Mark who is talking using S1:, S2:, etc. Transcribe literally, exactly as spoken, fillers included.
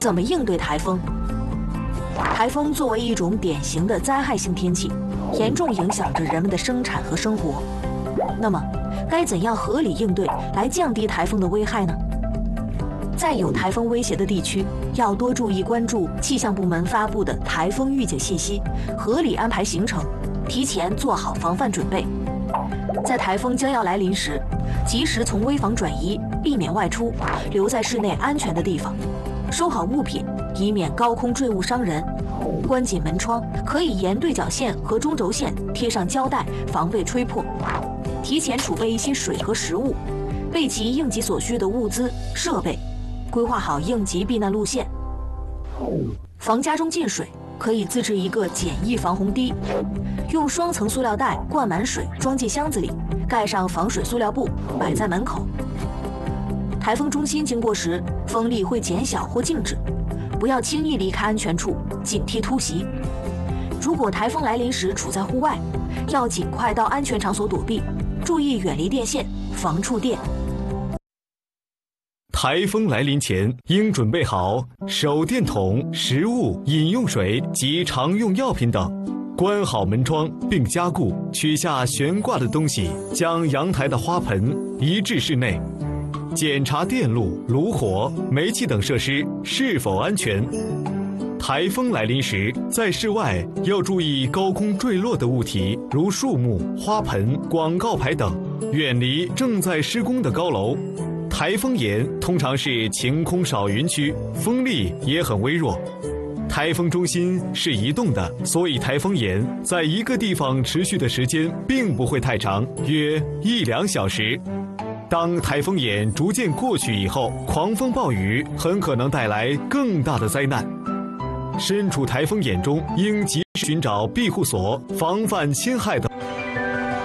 S1: 怎么应对台风？台风作为一种典型的灾害性天气，严重影响着人们的生产和生活。那么，该怎样合理应对来降低台风的危害呢？在有台风威胁的地区，要多注意关注气象部门发布的台风预警信息，合理安排行程，提前做好防范准备。在台风将要来临时，及时从危房转移，避免外出，留在室内安全的地方，收好物品，以免高空坠物伤人。关紧门窗，可以沿对角线和中轴线贴上胶带，防备吹破。提前储备一些水和食物，备齐应急所需的物资设备，规划好应急避难路线。防家中进水，可以自制一个简易防洪堤，用双层塑料袋灌满水，装进箱子里，盖上防水塑料布，摆在门口。台风中心经过时，风力会减小或静止，不要轻易离开安全处，警惕突袭。如果台风来临时处在户外，要尽快到安全场所躲避，注意远离电线，防触电。
S2: 台风来临前，应准备好手电筒、食物、饮用水及常用药品等，关好门窗并加固，取下悬挂的东西，将阳台的花盆移至室内，检查电路、炉火、煤气等设施是否安全。台风来临时，在室外要注意高空坠落的物体，如树木、花盆、广告牌等，远离正在施工的高楼。台风眼通常是晴空少云区，风力也很微弱。台风中心是移动的，所以台风眼在一个地方持续的时间并不会太长，约一两小时。当台风眼逐渐过去以后，狂风暴雨很可能带来更大的灾难。身处台风眼中，应及时寻找庇护所，防范侵害等。